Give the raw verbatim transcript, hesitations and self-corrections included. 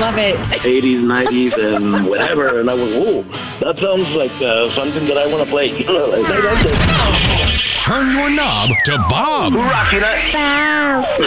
love it. eighties, nineties, and whatever. And I went, whoa, that sounds like uh, something that I want to play. You know, like, that's it. Turn your knob to Bob. Rocky Nut.